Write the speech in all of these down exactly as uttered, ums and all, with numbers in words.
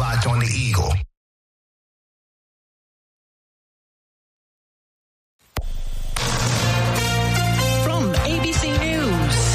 locked on the Eagle. From A B C News,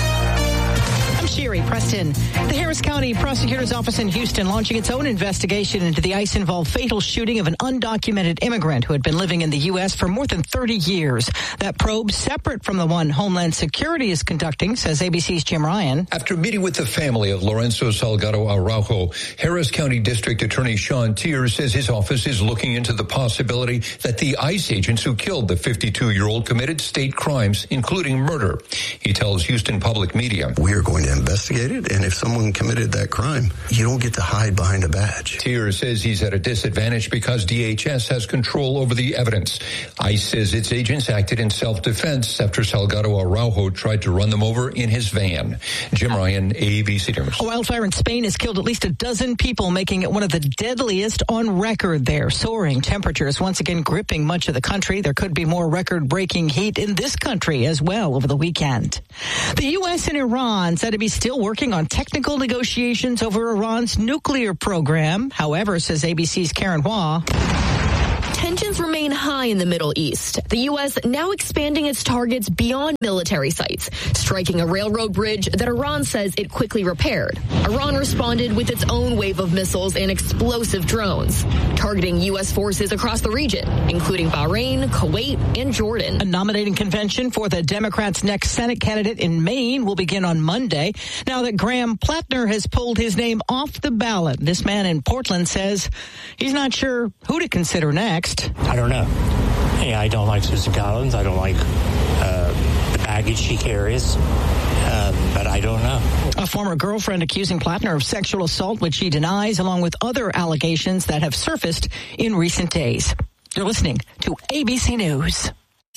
I'm Sherry Preston. The Harris County Prosecutor's Office in Houston launching its own investigation into the ICE-involved fatal shooting of an undocumented immigrant who had been living in the U S for more than thirty years. That probe, separate from the one Homeland Security is conducting, says A B C's Jim Ryan. After meeting with the family of Lorenzo Salgado Araujo, Harris County District Attorney Sean Tears says his office is looking into the possibility that the ICE agents who killed the fifty-two-year-old committed state crimes, including murder. He tells Houston Public Media, "We are going to investigate it, and if someone committed that crime, you don't get to hide behind a badge." Tears says he's at a disadvantage because D H S has control over the evidence. ICE says its agents acted in self-defense after Salgado Araujo tried to run them over in his van. Jim Ryan, A B C News. A wildfire in Spain has killed at least a dozen people, making it one of the deadliest on record there. Soaring temperatures once again gripping much of the country. There could be more record-breaking heat in this country as well over the weekend. The U S and Iran said to be still working on technical negotiations over Iran's nuclear program. However, says A B C's Karen Hua, tensions remain high in the Middle East. The U S now expanding its targets beyond military sites, striking a railroad bridge that Iran says it quickly repaired. Iran responded with its own wave of missiles and explosive drones, targeting U S forces across the region, including Bahrain, Kuwait, and Jordan. A nominating convention for the Democrats' next Senate candidate in Maine will begin on Monday. Now that Graham Plattner has pulled his name off the ballot, this man in Portland says he's not sure who to consider next. I don't know. Yeah, I don't like Susan Collins. I don't like uh, the baggage she carries. Um, but I don't know. A former girlfriend accusing Plattner of sexual assault, which she denies, along with other allegations that have surfaced in recent days. You're listening to A B C News.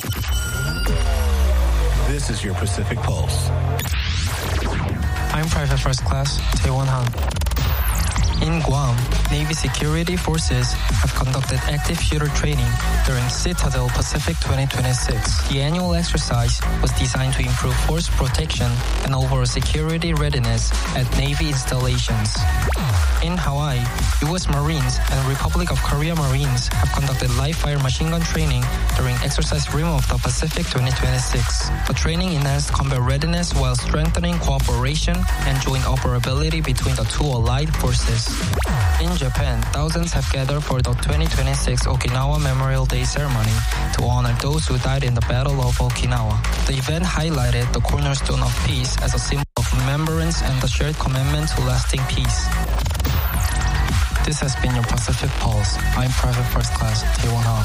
This is your Pacific Pulse. I'm Private First Class Taewon Han. In Guam, Navy security forces have conducted active shooter training during Citadel Pacific twenty twenty-six. The annual exercise was designed to improve force protection and overall security readiness at Navy installations. In Hawaii, U S Marines and Republic of Korea Marines have conducted live-fire machine gun training during Exercise Rim of the Pacific twenty twenty-six. The training enhanced combat readiness while strengthening cooperation and joint operability between the two allied forces. In Japan, thousands have gathered for the twenty twenty-six Okinawa Memorial Day ceremony to honor those who died in the Battle of Okinawa. The event highlighted the cornerstone of peace as a symbol of remembrance and the shared commitment to lasting peace. This has been your Pacific Pulse. I'm Private First Class Taewon Han.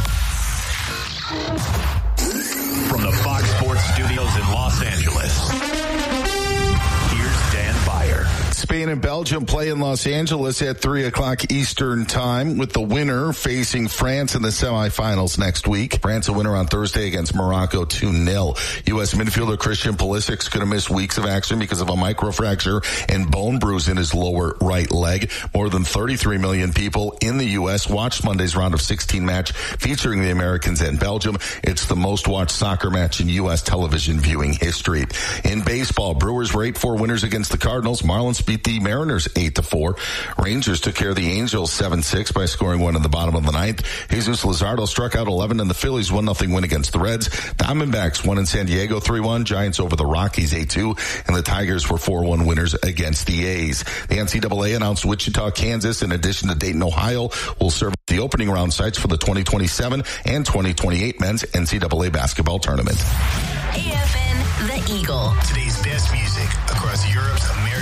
From the Fox Sports Studios in Los Angeles, here's Dan Byer. Spain and Belgium play in Los Angeles at three o'clock Eastern time, with the winner facing France in the semifinals next week. France a winner on Thursday against Morocco two nil. U S midfielder Christian Pulisic's going to miss weeks of action because of a microfracture and bone bruise in his lower right leg. More than thirty-three million people in the U S watched Monday's round of sixteen match featuring the Americans and Belgium. It's the most watched soccer match in U S television viewing history. In baseball, Brewers were eight four winners against the Cardinals. Marlins beat the Mariners eight to four. Rangers took care of the Angels seven six by scoring one in the bottom of the ninth. Jesus Luzardo struck out eleven, and the Phillies one nothing win against the Reds. Diamondbacks won in San Diego three one. Giants over the Rockies eight two, and the Tigers were four one winners against the A's. The N C double A announced Wichita, Kansas, in addition to Dayton, Ohio, will serve the opening round sites for the twenty twenty-seven and twenty twenty-eight men's N C double A basketball tournament. A F N, The Eagle. Today's best music across Europe's American